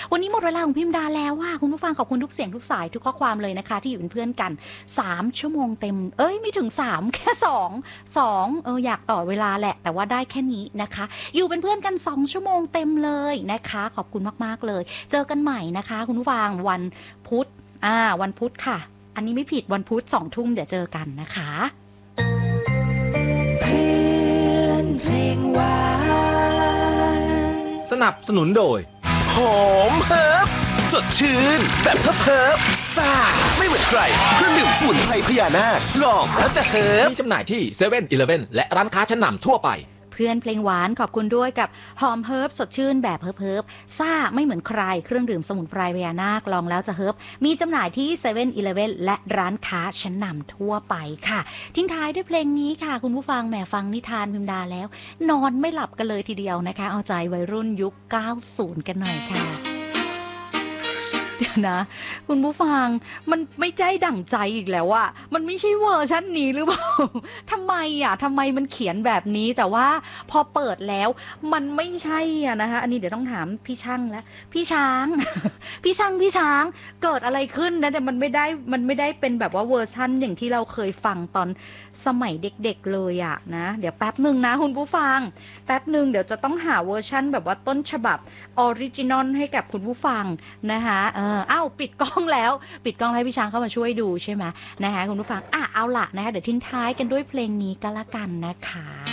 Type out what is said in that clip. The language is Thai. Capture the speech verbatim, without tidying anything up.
วันนี้หมดเวลาของพิมพ์ดาแล้วว่าคุณผู้ฟังขอบคุณทุกเสียงทุกสายทุกข้อความเลยนะคะที่อยู่เป็นเพื่อนกันสามชั่วโมงเต็มเอ้ยไม่ถึงสามแค่สอง สองเอออยากต่อเวลาแหละแต่ว่าได้แค่นี้นะคะอยู่เป็นเพื่อนกันสองชั่วโมงเต็มเลยนะคะขอบคุณมากๆเลยเจอกันใหม่นะคะคุณผู้ฟังวันพุธอ่าวันพุธค่ะอันนี้ไม่ผิดวันพุธสองทุ่มเดี๋ยวเจอกันนะคะเพื่อนเพลงหวานสนับสนุนโดยหอมเฮิร์บสดชื่นแบบเฮิร์บเฮิร์บซ่าไม่เหมือนใครเครื่องดื่มสมุนไพรพญานาคลองแล้วจะเฮิร์บมีจำหน่ายที่เซเว่นอีเลฟเว่นและร้านค้าชั้นนำทั่วไปเพื่อนเพลงหวานขอบคุณด้วยกับหอมเฮิร์บสดชื่นแบบเฮิร์บเฮิร์บซ่าไม่เหมือนใครเครื่องดื่มสมุนไพรพญานาคลองแล้วจะเฮิร์บมีจำหน่ายที่เซเว่นอีเลฟเว่นและร้านค้าชั้นนำทั่วไปค่ะทิ้งท้ายด้วยเพลงนี้ค่ะคุณผู้ฟังแหมฟังนิทานพิมดาแล้วนอนไม่หลับกันเลยทีเดียวนะคะเอาใจวัยรุ่นยุคเก้าสิบกันหน่อยค่ะเดี๋ยวนะคุณผู้ฟังมันไม่ใจดั่งใจอีกแล้วอะมันไม่ใช่เวอร์ชันนี้หรือเปล่าทำไมอะทำไมมันเขียนแบบนี้แต่ว่าพอเปิดแล้วมันไม่ใช่อะนะคะอันนี้เดี๋ยวต้องถามพี่ช่างแล้วพี่ช้าง พี่ช่างพี่ช้างเกิดอะไรขึ้นนะแต่มันไม่ได้มันไม่ได้เป็นแบบว่าเวอร์ชันอย่างที่เราเคยฟังตอนสมัยเด็กๆเลยอะนะเดี๋ยวแป๊บหนึ่งนะคุณผู้ฟังแป๊บหนึ่งเดี๋ยวจะต้องหาเวอร์ชันแบบว่าต้นฉบับออริจินอลให้กับคุณผู้ฟังนะคะเอออ้าวปิดกล้องแล้วปิดกล้องให้พี่ช้างเข้ามาช่วยดูใช่ไหมนะคะคุณผู้ฟังอ่ะเอาล่ะนะคะเดี๋ยวทิ้งท้ายกันด้วยเพลงนี้ก็แล้วกันนะคะ